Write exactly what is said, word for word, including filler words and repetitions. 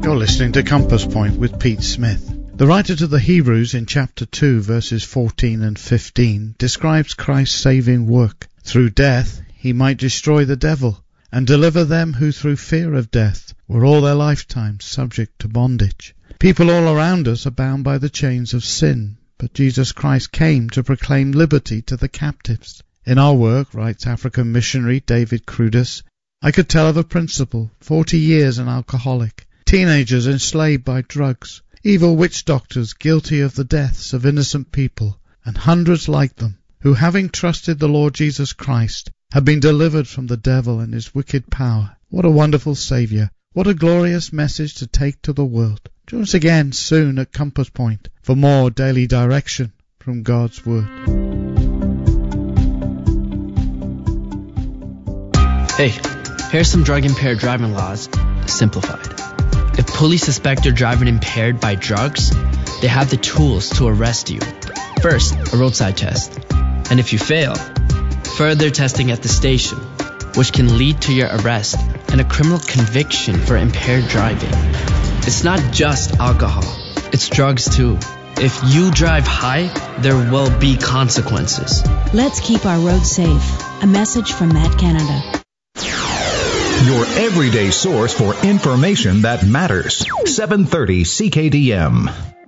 You're listening to Compass Point with Pete Smith. The writer to the Hebrews in chapter two, verses fourteen and fifteen, describes Christ's saving work. Through death he might destroy the devil and deliver them who through fear of death were all their lifetime subject to bondage. People all around us are bound by the chains of sin, but Jesus Christ came to proclaim liberty to the captives. In our work, writes African missionary David Crudis, I could tell of a principal, forty years an alcoholic, teenagers enslaved by drugs, evil witch doctors guilty of the deaths of innocent people, and hundreds like them, who having trusted the Lord Jesus Christ, have been delivered from the devil and his wicked power. What a wonderful Saviour! What a glorious message to take to the world. Join us again soon at Compass Point for more daily direction from God's Word. Hey, here's some drug-impaired driving laws, simplified. If police suspect you're driving impaired by drugs, they have the tools to arrest you. First, a roadside test. And if you fail, further testing at the station, which can lead to your arrest and a criminal conviction for impaired driving. It's not just alcohol, it's drugs too. If you drive high, there will be consequences. Let's keep our roads safe. A message from Matt Canada. Your everyday source for information that matters. seven thirty C K D M.